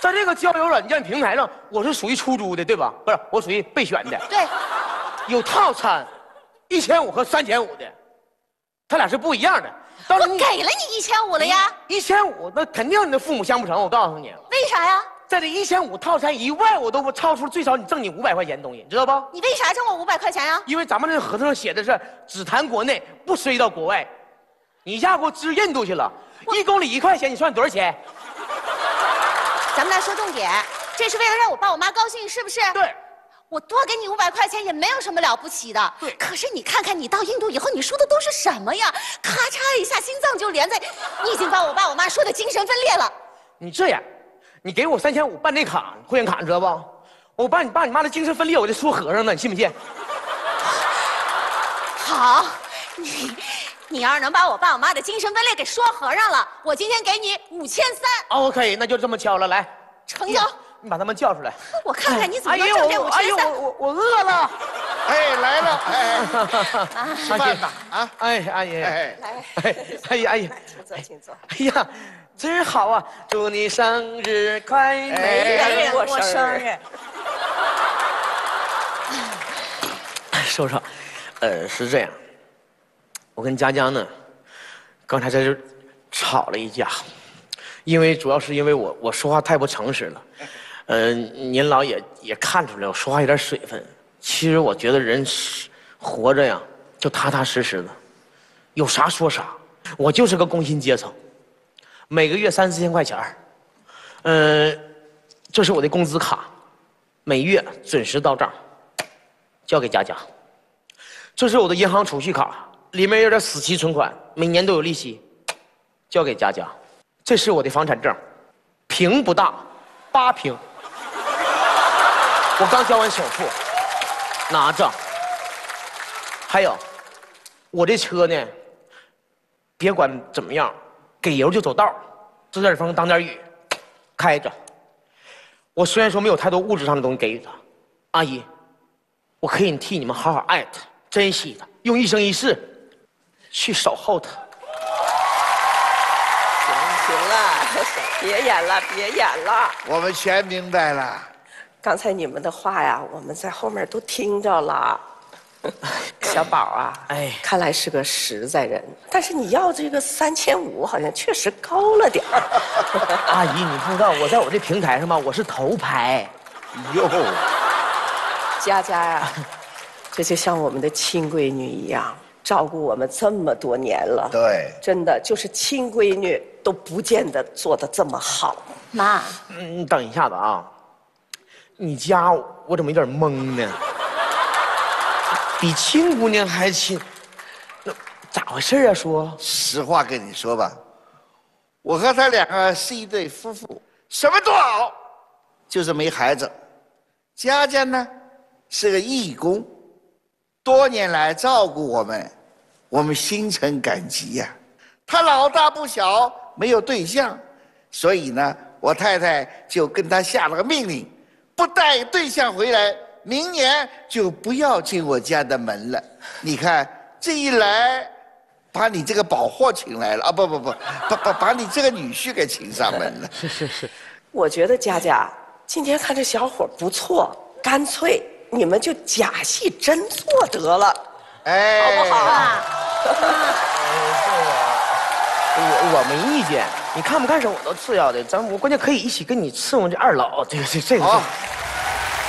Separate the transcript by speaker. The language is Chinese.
Speaker 1: 在这个交友软件平台上，我是属于出租的，对吧？不是，我属于备选的。
Speaker 2: 对，
Speaker 1: 有套餐，1500和3500的，他俩是不一样的。当然
Speaker 2: 我给了你1500了呀。
Speaker 1: 1500，那肯定你的父母相不成。我告诉你，
Speaker 2: 为啥呀？
Speaker 1: 在这1500套餐以外，我都不超出最少你挣你500块钱的东西，你知道不？
Speaker 2: 你为啥挣我500块钱呀？
Speaker 1: 因为咱们这合同上写的是只谈国内，不涉及到国外。你一下给我支印度去了，1公里1块钱，你算多少钱？
Speaker 2: 咱们来说重点，这是为了让我爸我妈高兴，是不是？
Speaker 1: 对。
Speaker 2: 我多给你500块钱也没有什么了不起的。
Speaker 1: 对。
Speaker 2: 可是你看看，你到印度以后，你说的都是什么呀？咔嚓一下，心脏就连在，你已经把我爸我妈说的精神分裂了。
Speaker 1: 你这样，你给我3500办那卡，会员卡，你知道不？我把你爸你妈的精神分裂，我就说和尚呢，你信不信？
Speaker 2: 好，你要是能把我爸我妈的精神分裂给说和尚了，我今天给你5300。
Speaker 1: OK， 那就这么敲了，来，
Speaker 2: 成交。
Speaker 1: 你把他们叫出来，
Speaker 2: 我看看你怎么能挣这5300。
Speaker 1: 哎呦，我饿了。
Speaker 3: 哎，来了，哎，吃饭吧，啊，
Speaker 1: 哎，阿姨，
Speaker 3: 哎，
Speaker 1: 哎呀，
Speaker 2: 请坐，请坐。
Speaker 1: 哎呀，真好啊！祝你生日快乐！
Speaker 2: 没人过生日。
Speaker 1: 说说，是这样，我跟佳佳呢，刚才在这吵了一架，主要是因为我说话太不诚实了。您老也看出来我说话有点水分。其实我觉得人活着呀，就踏踏实实的，有啥说啥。我就是个工薪阶层，每个月3、4千块钱这是我的工资卡，每月准时到账，交给佳佳。这是我的银行储蓄卡，里面有点死期存款，每年都有利息，交给佳佳。这是我的房产证，平不大，8平。我刚交完首付，拿着。还有，我这车呢，别管怎么样，给油就走道，遮点风挡点雨，开着。我虽然说没有太多物质上的东西给予他，阿姨，我可以替你们好好爱他，珍惜他，用一生一世去守候他。
Speaker 4: 行了，别演了，别演了。
Speaker 3: 我们全明白了。
Speaker 4: 刚才你们的话呀，我们在后面都听着了。小宝啊，
Speaker 1: 哎，
Speaker 4: 看来是个实在人，但是你要这个3500，好像确实高了点儿。
Speaker 1: 阿姨，你不知道，我在我这平台上吧，我是头牌。
Speaker 3: 哟，
Speaker 4: 佳佳呀，这就像我们的亲闺女一样，照顾我们这么多年了。
Speaker 3: 对，
Speaker 4: 真的就是亲闺女都不见得做得这么好。
Speaker 2: 妈，
Speaker 1: 你等一下子啊，你家我怎么有点懵呢？比亲姑娘还亲，那咋回事啊？说
Speaker 3: 实话跟你说吧，我和他两个是一对夫妇，什么都好，就是没孩子。佳佳呢是个义工，多年来照顾我们，我们心存感激呀。他老大不小，没有对象，所以呢，我太太就跟他下了个命令，不带对象回来，明年就不要进我家的门了。你看这一来，把你这个宝货请来了啊！不，把你这个女婿给请上门了。
Speaker 1: 是，
Speaker 4: 我觉得佳佳今天看这小伙不错，干脆你们就假戏真做得了，
Speaker 3: 哎，
Speaker 4: 好不好啊？
Speaker 1: 我没意见，你看不看上我都次要的，我关键可以一起跟你伺候这二老，这个。
Speaker 3: 好，